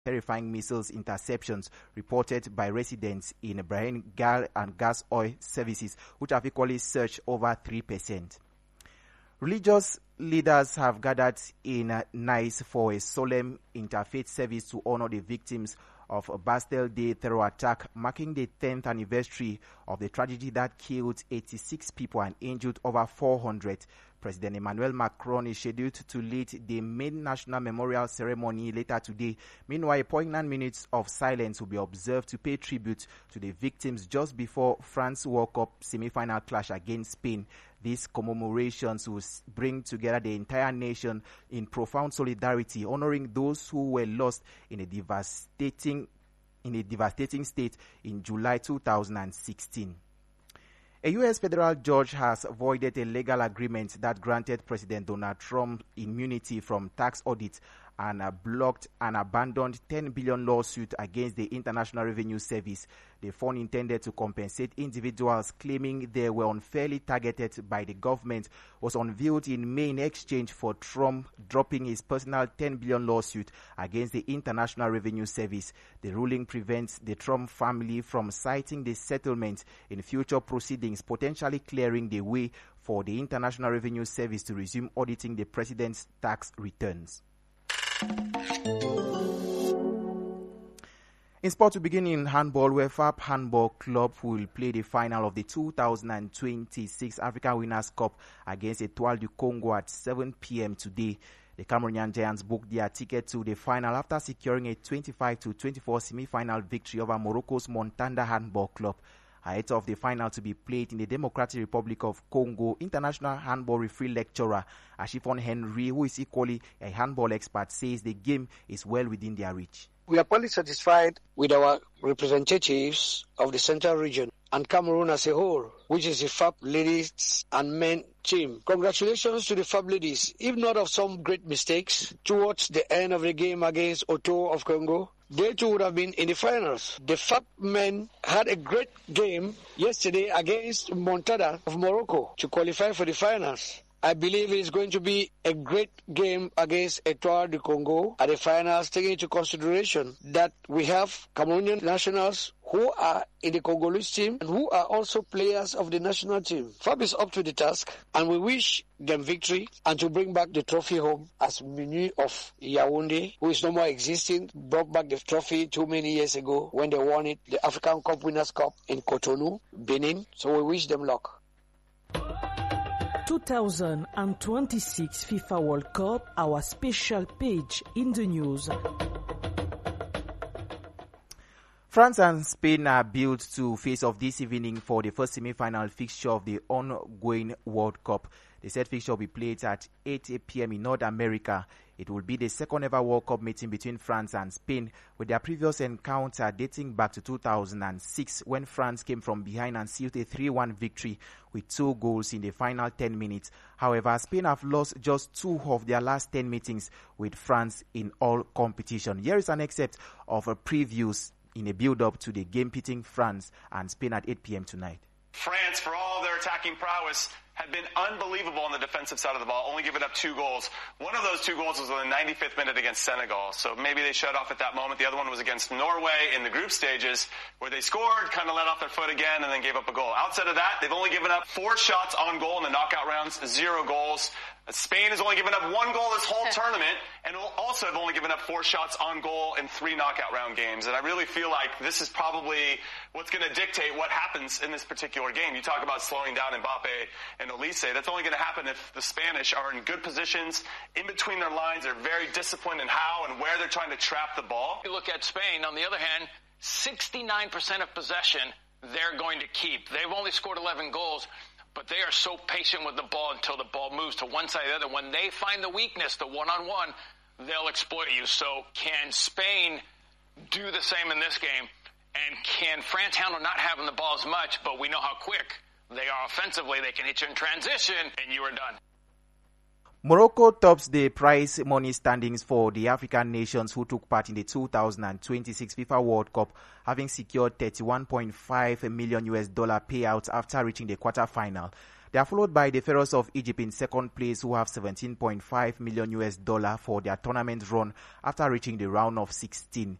terrifying missiles interceptions reported by residents in Bahrain and gas oil services, which have equally surged over 3%. Religious leaders have gathered in Nice for a solemn interfaith service to honor the victims of a Bastille Day terror attack, marking the 10th anniversary of the tragedy that killed 86 people and injured over 400. President Emmanuel Macron is scheduled to lead the main national memorial ceremony later today. Meanwhile, a poignant minutes of silence will be observed to pay tribute to the victims just before France World Cup semi-final clash against Spain. These commemorations will bring together the entire nation in profound solidarity, honoring those who were lost in a devastating state in July 2016. A U.S. federal judge has voided a legal agreement that granted President Donald Trump immunity from tax audit and blocked an abandoned $10 billion lawsuit against the International Revenue Service. The fund intended to compensate individuals claiming they were unfairly targeted by the government was unveiled in May in exchange for Trump dropping his personal $10 billion lawsuit against the International Revenue Service. The ruling prevents the Trump family from citing the settlement in future proceedings, potentially clearing the way for the International Revenue Service to resume auditing the president's tax returns. In sport, to begin in handball, where FAP Handball Club will play the final of the 2026 African Winners' Cup against Etoile du Congo at 7 p.m. today. The Cameroonian Giants booked their ticket to the final after securing a 25-24 semi-final victory over Morocco's Montanda Handball Club. Ahead of the final to be played in the Democratic Republic of Congo, international handball referee lecturer Ashifon Henry, who is equally a handball expert, says the game is well within their reach. We are fully satisfied with our representatives of the Central Region and Cameroon as a whole, which is the FAP ladies and men team. Congratulations to the FAP ladies. If not of some great mistakes towards the end of the game against Oto of Congo, they too would have been in the finals. The FAP men had a great game yesterday against Montada of Morocco to qualify for the finals. I believe it's going to be a great game against Etoile du Congo at the finals, taking into consideration that we have Cameroonian nationals who are in the Congolese team and who are also players of the national team. FAB is up to the task, and we wish them victory and to bring back the trophy home, as Menu of Yaoundé, who is no more existing, brought back the trophy too many years ago when they won it, the African Cup Winners' Cup in Cotonou, Benin. So we wish them luck. 2026 FIFA World Cup, our special page in the news. France and Spain are built to face off this evening for the first semi-final fixture of the ongoing World Cup. The set fixture will be played at 8 p.m. in North America. It will be the second ever World Cup meeting between France and Spain, with their previous encounter dating back to 2006 when France came from behind and sealed a 3-1 victory with 2 goals in the final 10 minutes. However, Spain have lost just 2 of their last 10 meetings with France in all competition. Here is an excerpt of a previews in a build-up to the game pitting France and Spain at 8 p.m. tonight. France, for all their attacking prowess, had been unbelievable on the defensive side of the ball, only giving up 2 goals. One of those 2 goals was in the 95th minute against Senegal, so maybe they shut off at that moment. The other one was against Norway in the group stages, where they scored, kind of let off their foot again, and then gave up a goal. Outside of that, they've only given up 4 shots on goal in the knockout rounds, 0 goals. Spain has only given up 1 goal this whole tournament, and will also have only given up 4 shots on goal in 3 knockout round games. And I really feel like this is probably what's going to dictate what happens in this particular game. You talk about slowing down Mbappe and Olise. That's only going to happen if the Spanish are in good positions, in between their lines. They're very disciplined in how and where they're trying to trap the ball. You look at Spain, on the other hand, 69% of possession they're going to keep. They've only scored 11 goals. But they are so patient with the ball until the ball moves to one side or the other. When they find the weakness, the one-on-one, they'll exploit you. So can Spain do the same in this game? And can France handle not having the ball as much, but we know how quick they are offensively. They can hit you in transition, and you are done. Morocco tops the prize money standings for the African nations who took part in the 2026 FIFA World Cup, having secured $31.5 million payouts after reaching the quarterfinal. They are followed by the Pharaohs of Egypt in second place, who have $17.5 million for their tournament run after reaching the round of 16.